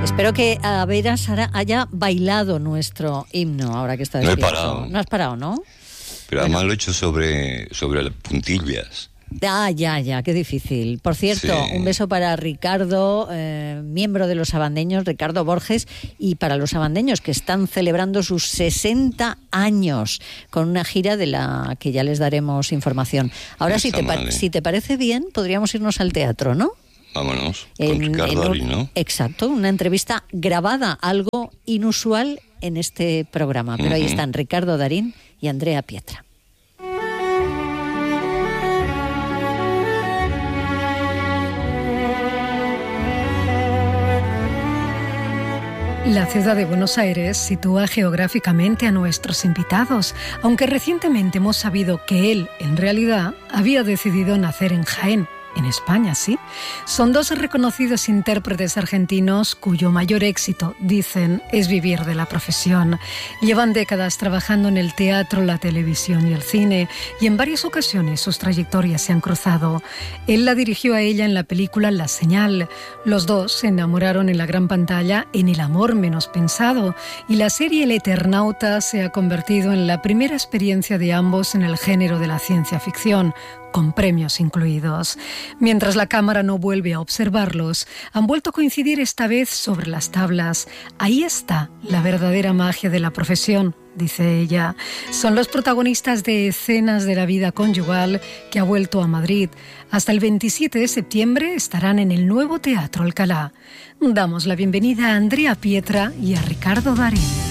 Espero que a Vera Sara haya bailado nuestro himno ahora que está despierto. No he parado. No has parado, ¿no? Pero además lo he hecho sobre las puntillas. Ya, qué difícil. Por cierto, Sí. Un beso para Ricardo, miembro de los Abandeños, Ricardo Borges, y para los Abandeños que están celebrando sus 60 años con una gira de la que ya les daremos información. Ahora, si te parece bien, podríamos irnos al teatro, ¿no? Vámonos, con Ricardo Darín, ¿no? Exacto, una entrevista grabada, algo inusual en este programa. Pero ahí están Ricardo Darín y Andrea Pietra. La ciudad de Buenos Aires sitúa geográficamente a nuestros invitados, aunque recientemente hemos sabido que él, en realidad, había decidido nacer en Jaén. En España, sí. Son dos reconocidos intérpretes argentinos cuyo mayor éxito, dicen, es vivir de la profesión. Llevan décadas trabajando en el teatro, la televisión y el cine, y en varias ocasiones sus trayectorias se han cruzado. Él la dirigió a ella en la película La Señal. Los dos se enamoraron en la gran pantalla en El amor menos pensado, y la serie El Eternauta se ha convertido en la primera experiencia de ambos en el género de la ciencia ficción, con premios incluidos. Mientras la cámara no vuelve a observarlos, han vuelto a coincidir esta vez sobre las tablas. Ahí está la verdadera magia de la profesión, dice ella. Son los protagonistas de Escenas de la vida conyugal, que ha vuelto a Madrid. Hasta el 27 de septiembre estarán en el nuevo Teatro Alcalá. Damos la bienvenida a Andrea Pietra y a Ricardo Darín.